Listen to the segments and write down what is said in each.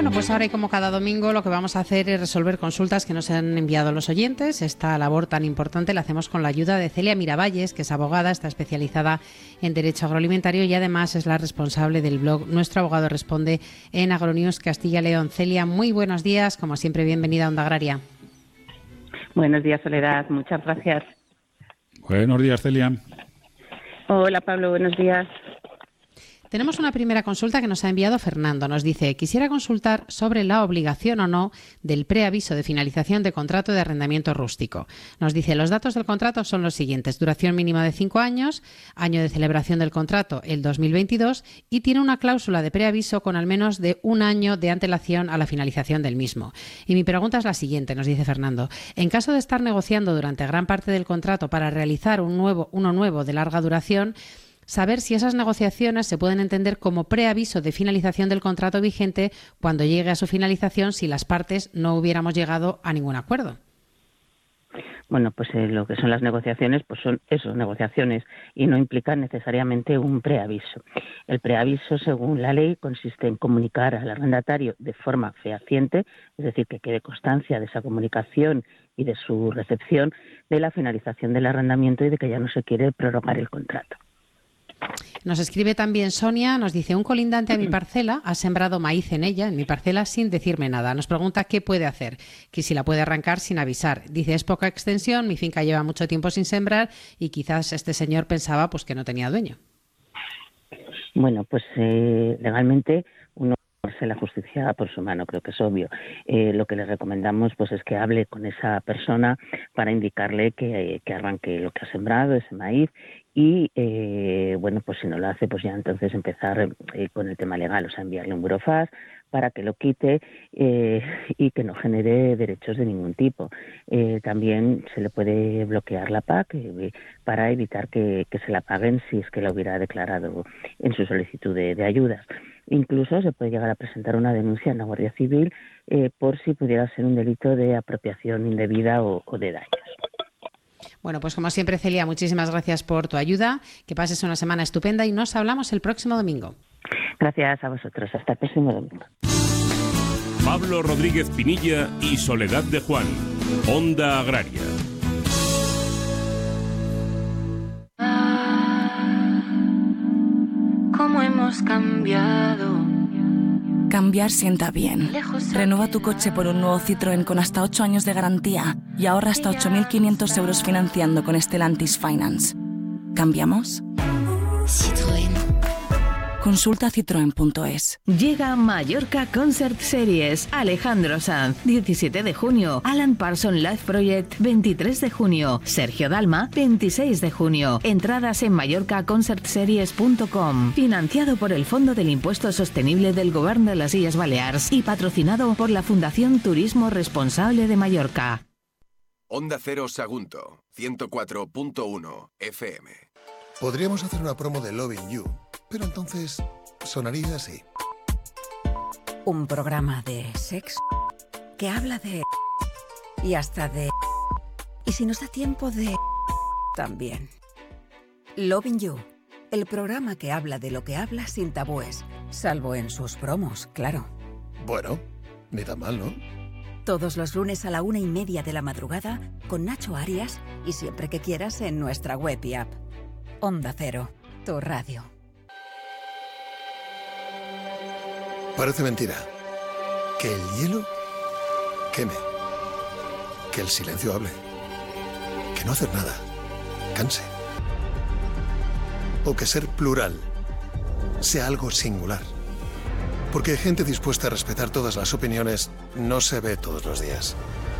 Bueno, pues ahora y como cada domingo lo que vamos a hacer es resolver consultas que nos han enviado los oyentes. Esta labor tan importante la hacemos con la ayuda de Celia Miravalles, que es abogada, está especializada en Derecho Agroalimentario y además es la responsable del blog Nuestro Abogado Responde en Agronews Castilla y León. Celia, muy buenos días, como siempre bienvenida a Onda Agraria. Buenos días, Soledad, muchas gracias. Buenos días, Celia. Hola, Pablo, buenos días. Tenemos una primera consulta que nos ha enviado Fernando. Nos dice, quisiera consultar sobre la obligación o no del preaviso de finalización de contrato de arrendamiento rústico. Nos dice, los datos del contrato son los siguientes. Duración mínima de 5 años, año de celebración del contrato el 2022 y tiene una cláusula de preaviso con al menos de 1 año de antelación a la finalización del mismo. Y mi pregunta es la siguiente, nos dice Fernando. En caso de estar negociando durante gran parte del contrato para realizar uno nuevo de larga duración, saber si esas negociaciones se pueden entender como preaviso de finalización del contrato vigente cuando llegue a su finalización si las partes no hubiéramos llegado a ningún acuerdo. Bueno, pues lo que son las negociaciones, pues son eso, negociaciones, y no implican necesariamente un preaviso. El preaviso, según la ley, consiste en comunicar al arrendatario de forma fehaciente, es decir, que quede constancia de esa comunicación y de su recepción de la finalización del arrendamiento y de que ya no se quiere prorrogar el contrato. Nos escribe también Sonia, nos dice, un colindante a mi parcela ha sembrado maíz en ella, en mi parcela, sin decirme nada. Nos pregunta qué puede hacer, que si la puede arrancar sin avisar. Dice, es poca extensión, mi finca lleva mucho tiempo sin sembrar y quizás este señor pensaba pues que no tenía dueño. Bueno, pues legalmente uno hace la justicia por su mano, creo que es obvio. Lo que le recomendamos pues es que hable con esa persona para indicarle que arranque lo que ha sembrado, ese maíz, y bueno, pues si no lo hace, pues ya entonces empezar con el tema legal, o sea, enviarle un burofax para que lo quite y que no genere derechos de ningún tipo. También se le puede bloquear la PAC para evitar que se la paguen si es que la hubiera declarado en su solicitud de ayudas. Incluso se puede llegar a presentar una denuncia en la Guardia Civil por si pudiera ser un delito de apropiación indebida o de daños. Bueno, pues como siempre, Celia, muchísimas gracias por tu ayuda. Que pases una semana estupenda y nos hablamos el próximo domingo. Gracias a vosotros. Hasta el próximo domingo. Pablo Rodríguez Pinilla y Soledad de Juan. Onda Agraria. ¿Cómo hemos cambiado? Cambiar sienta bien. Renueva tu coche por un nuevo Citroën con hasta 8 años de garantía y ahorra hasta 8.500 euros financiando con Stellantis Finance. ¿Cambiamos? Citroën. Consulta citroen.es. Llega Mallorca Concert Series. Alejandro Sanz, 17 de junio. Alan Parsons Live Project, 23 de junio. Sergio Dalma, 26 de junio. Entradas en mallorcaconcertseries.com. Financiado por el Fondo del Impuesto Sostenible del Govern de las Illes Balears y patrocinado por la Fundación Turismo Responsable de Mallorca. Onda Cero Sagunto, 104.1 FM. Podríamos hacer una promo de Loving You, pero entonces sonaría así. Un programa de sexo que habla de... y hasta de... y si nos da tiempo de... también. Loving You, el programa que habla de lo que habla sin tabúes, salvo en sus promos, claro. Bueno, ni tan mal, ¿no? Todos los lunes a la 1:30 de la madrugada con Nacho Arias y siempre que quieras en nuestra web y app. Onda Cero, tu radio. Parece mentira. Que el hielo queme. Que el silencio hable. Que no hacer nada canse. O que ser plural sea algo singular. Porque gente dispuesta a respetar todas las opiniones no se ve todos los días.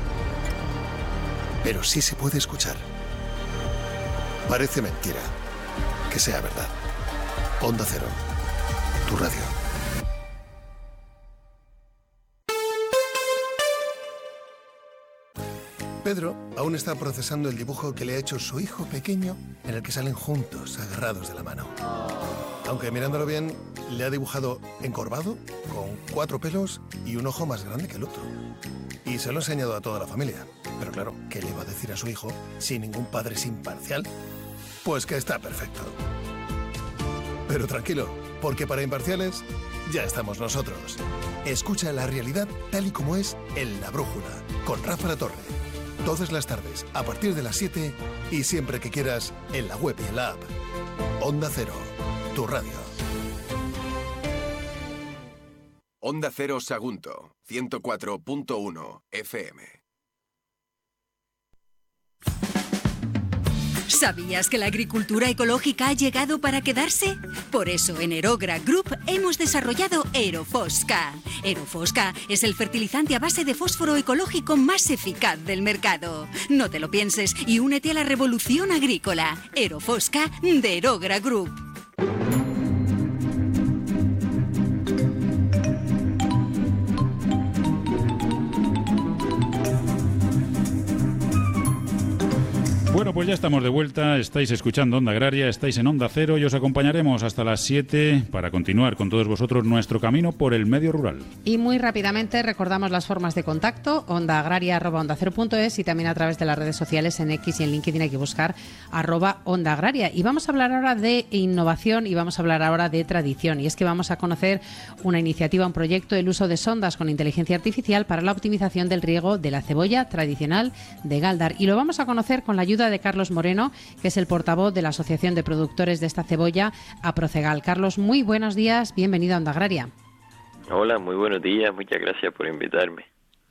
Pero sí se puede escuchar. Parece mentira que sea verdad. Onda Cero, tu radio. Pedro aún está procesando el dibujo que le ha hecho su hijo pequeño en el que salen juntos, agarrados de la mano. Aunque mirándolo bien, le ha dibujado encorvado, con 4 pelos y un ojo más grande que el otro. Y se lo ha enseñado a toda la familia. Pero claro, ¿qué le va a decir a su hijo si ningún padre es imparcial? Pues que está perfecto. Pero tranquilo, porque para imparciales ya estamos nosotros. Escucha la realidad tal y como es en La Brújula, con Rafa La Torre. Todas las tardes, a partir de las 7 y siempre que quieras, en la web y en la app. Onda Cero, tu radio. Onda Cero Sagunto, 104.1 FM. ¿Sabías que la agricultura ecológica ha llegado para quedarse? Por eso en Aerogra Group hemos desarrollado Aerofosca. Aerofosca es el fertilizante a base de fósforo ecológico más eficaz del mercado. No te lo pienses y únete a la revolución agrícola. Aerofosca de Aerogra Group. Bueno, pues ya estamos de vuelta, estáis escuchando Onda Agraria, estáis en Onda Cero y os acompañaremos hasta las 7 para continuar con todos vosotros nuestro camino por el medio rural. Y muy rápidamente recordamos las formas de contacto, ondaagraria@ondacero.es y también a través de las redes sociales en X y en LinkedIn hay que buscar @Onda Agraria. Y vamos a hablar ahora de innovación y vamos a hablar ahora de tradición. Y es que vamos a conocer una iniciativa, un proyecto, el uso de sondas con inteligencia artificial para la optimización del riego de la cebolla tradicional de Gáldar. Y lo vamos a conocer con la ayuda de Carlos Moreno, que es el portavoz de la Asociación de Productores de esta cebolla, Aprocegal. Carlos, muy buenos días, bienvenido a Onda Agraria. Hola, muy buenos días, muchas gracias por invitarme.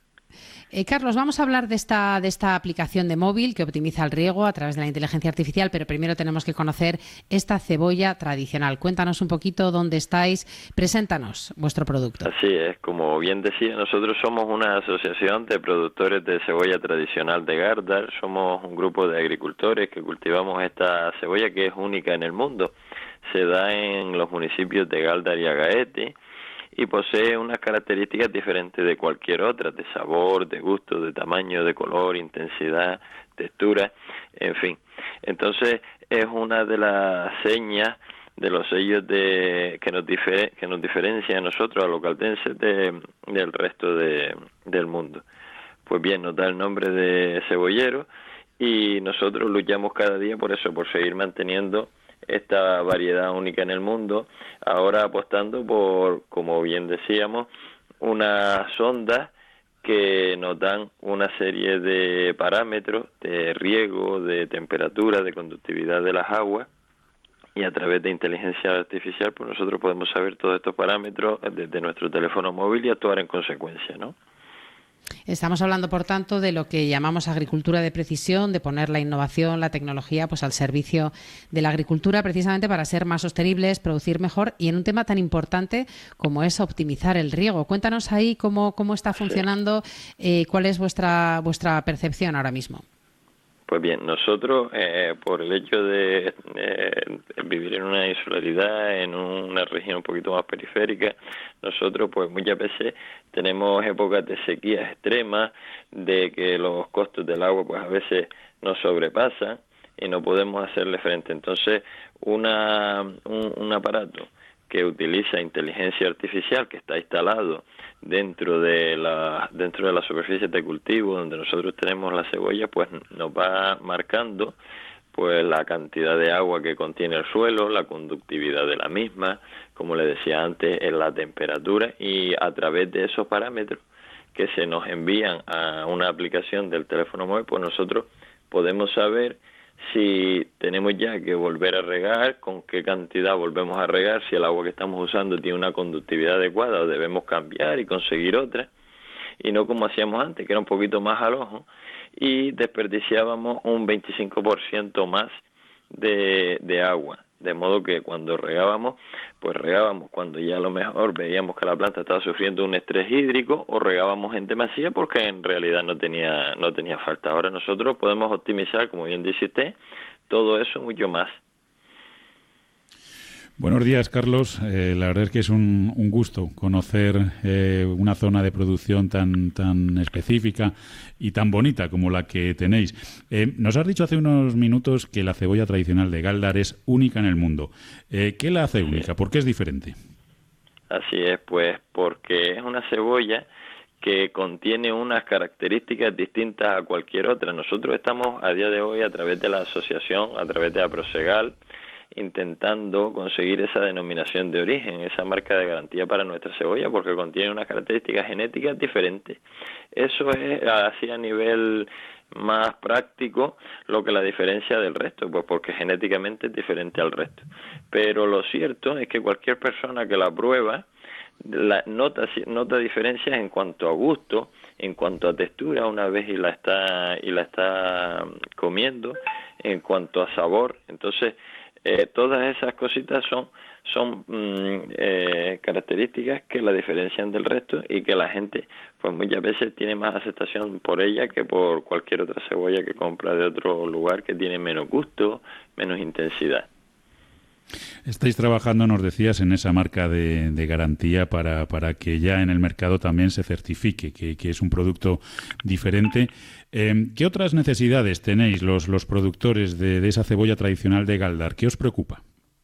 Carlos, vamos a hablar de esta aplicación de móvil que optimiza el riego a través de la inteligencia artificial, pero primero tenemos que conocer esta cebolla tradicional. Cuéntanos un poquito dónde estáis, preséntanos vuestro producto. Así es, como bien decía, nosotros somos una asociación de productores de cebolla tradicional de Gáldar, somos un grupo de agricultores que cultivamos esta cebolla que es única en el mundo. Se da en los municipios de Gáldar y Agaete, y posee unas características diferentes de cualquier otra, de sabor, de gusto, de tamaño, de color, intensidad, textura, en fin. Entonces es una de las señas, de los sellos que nos diferencia a nosotros, a los caldenses, del resto del mundo. Pues bien, nos da el nombre de cebollero y nosotros luchamos cada día por eso, por seguir manteniendo esta variedad única en el mundo, ahora apostando por, como bien decíamos, unas sondas que nos dan una serie de parámetros de riego, de temperatura, de conductividad de las aguas, y a través de inteligencia artificial pues nosotros podemos saber todos estos parámetros desde nuestro teléfono móvil y actuar en consecuencia, ¿no? Estamos hablando, por tanto, de lo que llamamos agricultura de precisión, de poner la innovación, la tecnología, pues al servicio de la agricultura, precisamente para ser más sostenibles, producir mejor y en un tema tan importante como es optimizar el riego. Cuéntanos ahí cómo está funcionando, cuál es vuestra percepción ahora mismo. Pues bien, nosotros, por el hecho de vivir en una insularidad, en una región un poquito más periférica, nosotros pues muchas veces tenemos épocas de sequías extremas, de que los costos del agua pues a veces nos sobrepasan y no podemos hacerle frente. Entonces, un aparato que utiliza inteligencia artificial, que está instalado dentro de las superficies de cultivo donde nosotros tenemos la cebolla, pues nos va marcando pues la cantidad de agua que contiene el suelo, la conductividad de la misma, como le decía antes, en la temperatura, y a través de esos parámetros que se nos envían a una aplicación del teléfono móvil, pues nosotros podemos saber si tenemos ya que volver a regar, con qué cantidad volvemos a regar, si el agua que estamos usando tiene una conductividad adecuada o debemos cambiar y conseguir otra, y no como hacíamos antes, que era un poquito más al ojo, y desperdiciábamos un 25% más de agua. De modo que cuando regábamos, pues regábamos cuando ya a lo mejor veíamos que la planta estaba sufriendo un estrés hídrico, o regábamos en demasía porque en realidad no tenía falta. Ahora nosotros podemos optimizar, como bien dice usted, todo eso mucho más. Buenos días, Carlos. La verdad es que es un gusto conocer una zona de producción tan específica y tan bonita como la que tenéis. Nos has dicho hace unos minutos que la cebolla tradicional de Gáldar es única en el mundo. ¿Qué la hace única? ¿Por qué es diferente? Así es, pues porque es una cebolla que contiene unas características distintas a cualquier otra. Nosotros estamos a día de hoy, a través de la asociación, a través de Aprocegal, intentando conseguir esa denominación de origen, esa marca de garantía para nuestra cebolla, porque contiene unas características genéticas diferentes. Eso es así a nivel más práctico lo que la diferencia del resto, pues porque genéticamente es diferente al resto. Pero lo cierto es que cualquier persona que la prueba nota diferencias en cuanto a gusto, en cuanto a textura una vez y la está comiendo, en cuanto a sabor. Entonces todas esas cositas son características que la diferencian del resto y que la gente pues muchas veces tiene más aceptación por ella que por cualquier otra cebolla que compra de otro lugar que tiene menos gusto, menos intensidad. Estáis trabajando, nos decías, en esa marca de garantía para que ya en el mercado también se certifique que es un producto diferente. ¿Qué otras necesidades tenéis los productores de esa cebolla tradicional de Gáldar? ¿Qué os preocupa?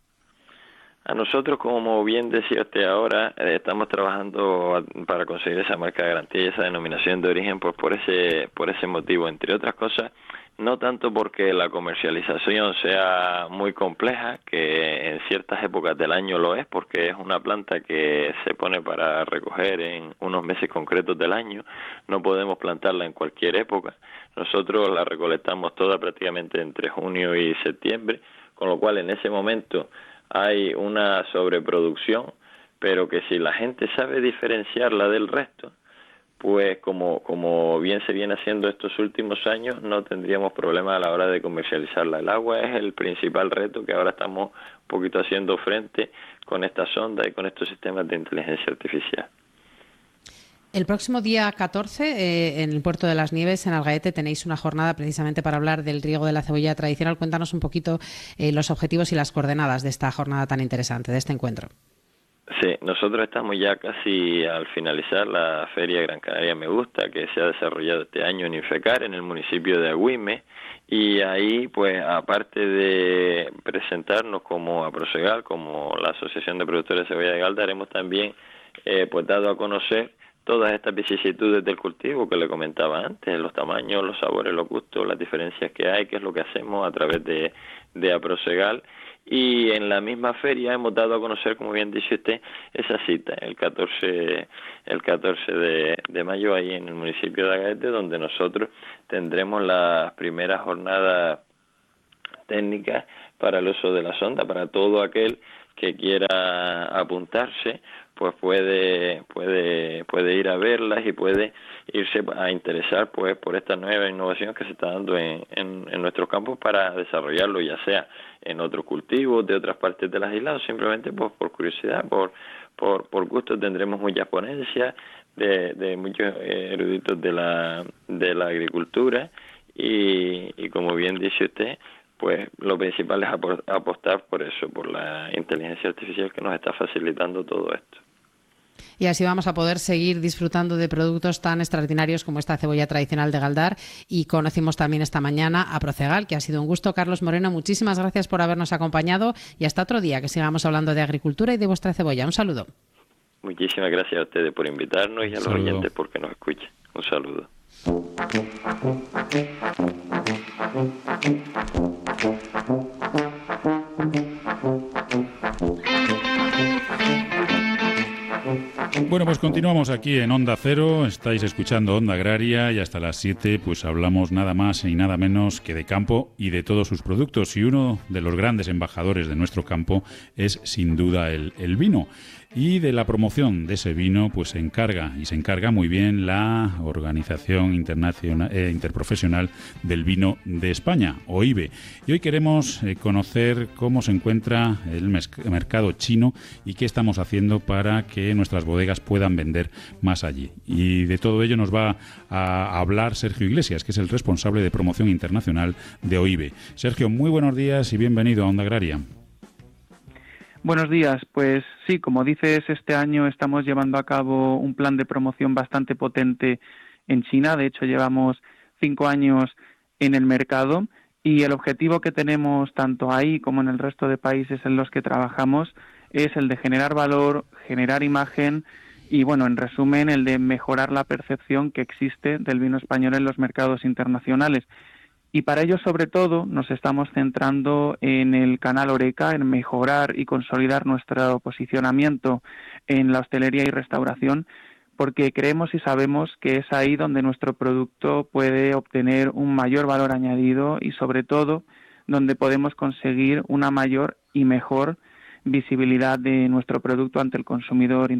A nosotros, como bien decía usted ahora, estamos trabajando para conseguir esa marca de garantía y esa denominación de origen pues por ese motivo, entre otras cosas, no tanto porque la comercialización sea muy compleja, que en ciertas épocas del año lo es, porque es una planta que se pone para recoger en unos meses concretos del año, no podemos plantarla en cualquier época, nosotros la recolectamos toda prácticamente entre junio y septiembre, con lo cual en ese momento hay una sobreproducción, pero que si la gente sabe diferenciarla del resto, pues como bien se viene haciendo estos últimos años, no tendríamos problema a la hora de comercializarla. El agua es el principal reto que ahora estamos un poquito haciendo frente con esta sonda y con estos sistemas de inteligencia artificial. El próximo día 14, en el Puerto de las Nieves, en Algaete, tenéis una jornada precisamente para hablar del riego de la cebolla tradicional. Cuéntanos un poquito los objetivos y las coordenadas de esta jornada tan interesante, de este encuentro. Sí, nosotros estamos ya casi al finalizar la Feria Gran Canaria Me Gusta, que se ha desarrollado este año en Infecar, en el municipio de Agüime, y ahí, pues, aparte de presentarnos como Aprosegal, como la Asociación de Productores de Cebolla de Gáldar, hemos también pues dado a conocer todas estas vicisitudes del cultivo que le comentaba antes, los tamaños, los sabores, los gustos, las diferencias que hay, qué es lo que hacemos a través de Aprosegal. Y en la misma feria hemos dado a conocer, como bien dice usted, esa cita, el 14 de mayo, ahí en el municipio de Algaete, donde nosotros tendremos las primeras jornadas técnicas para el uso de la sonda, para todo aquel que quiera apuntarse, pues puede ir a verlas y puede irse a interesar pues por esta nueva innovación que se está dando en nuestros campos para desarrollarlo, ya sea en otros cultivos de otras partes de las islas, o simplemente pues por curiosidad, por gusto. Tendremos muchas ponencias de muchos eruditos de la agricultura y como bien dice usted, pues lo principal es apostar por eso, por la inteligencia artificial que nos está facilitando todo esto. Y así vamos a poder seguir disfrutando de productos tan extraordinarios como esta cebolla tradicional de Gáldar. Y conocimos también esta mañana a Procegal, que ha sido un gusto. Carlos Moreno, muchísimas gracias por habernos acompañado y hasta otro día que sigamos hablando de agricultura y de vuestra cebolla. Un saludo. Muchísimas gracias a ustedes por invitarnos y a los oyentes porque nos escuchen. Un saludo. Bueno, pues continuamos aquí en Onda Cero, estáis escuchando Onda Agraria y hasta las 7 pues hablamos nada más y nada menos que de campo y de todos sus productos, y uno de los grandes embajadores de nuestro campo es sin duda el vino. Y de la promoción de ese vino pues se encarga muy bien la Organización Interprofesional del Vino de España, OIVE. Y hoy queremos conocer cómo se encuentra el mercado chino y qué estamos haciendo para que nuestras bodegas puedan vender más allí. Y de todo ello nos va a hablar Sergio Iglesias, que es el responsable de promoción internacional de OIVE. Sergio, muy buenos días y bienvenido a Onda Agraria. Buenos días, pues sí, como dices, este año estamos llevando a cabo un plan de promoción bastante potente en China. De hecho, llevamos 5 años en el mercado y el objetivo que tenemos tanto ahí como en el resto de países en los que trabajamos es el de generar valor, generar imagen y, bueno, en resumen, el de mejorar la percepción que existe del vino español en los mercados internacionales. Y para ello, sobre todo, nos estamos centrando en el canal Horeca, en mejorar y consolidar nuestro posicionamiento en la hostelería y restauración, porque creemos y sabemos que es ahí donde nuestro producto puede obtener un mayor valor añadido y, sobre todo, donde podemos conseguir una mayor y mejor visibilidad de nuestro producto ante el consumidor